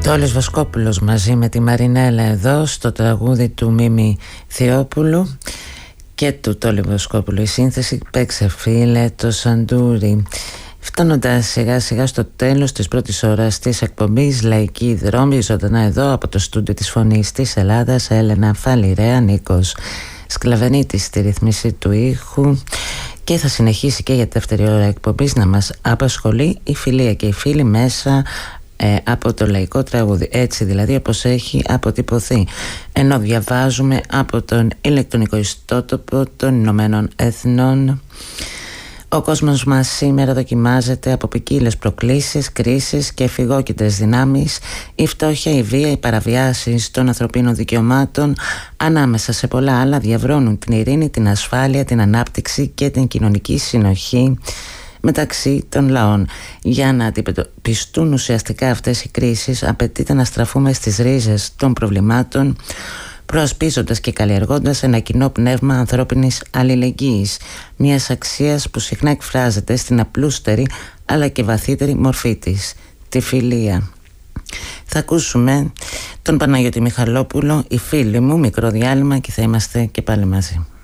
Τόλης Βοσκόπουλος μαζί με τη Μαρινέλα εδώ στο τραγούδι του Μίμη Θεόπουλου και του Τόλη Βοσκόπουλου. Η σύνθεση «Παίξε φίλε το σαντούρι». Φτάνοντας σιγά σιγά στο τέλος της πρώτης ώρας της εκπομπής Λαϊκή Δρόμη, ζωντανά εδώ από το στούντιο της Φωνής της Ελλάδας, Έλενα Φαλιρέα, Νίκος Σκλαβενίτης στη ρυθμίση του ήχου. Και θα συνεχίσει και για τη δεύτερη ώρα εκπομπής να μας απασχολεί η φιλία και οι φίλοι μέσα από το λαϊκό τραγούδι, έτσι δηλαδή όπως έχει αποτυπωθεί, ενώ διαβάζουμε από τον ηλεκτρονικό ιστότοπο των Ηνωμένων Εθνών. Ο κόσμος μας σήμερα δοκιμάζεται από ποικίλες προκλήσεις, κρίσεις και φυγόκεντρες δυνάμεις. Η φτώχεια, η βία, οι παραβιάσεις των ανθρωπίνων δικαιωμάτων, ανάμεσα σε πολλά άλλα, διαβρώνουν την ειρήνη, την ασφάλεια, την ανάπτυξη και την κοινωνική συνοχή μεταξύ των λαών. Για να αντιμετωπιστούν ουσιαστικά αυτές οι κρίσεις, απαιτείται να στραφούμε στις ρίζες των προβλημάτων, προασπίζοντας και καλλιεργώντας ένα κοινό πνεύμα ανθρώπινης αλληλεγγύης, μιας αξίας που συχνά εκφράζεται στην απλούστερη αλλά και βαθύτερη μορφή της, τη φιλία. Θα ακούσουμε τον Παναγιώτη Μιχαλόπουλο, οι φίλοι μου, μικρό διάλειμμα και θα είμαστε και πάλι μαζί.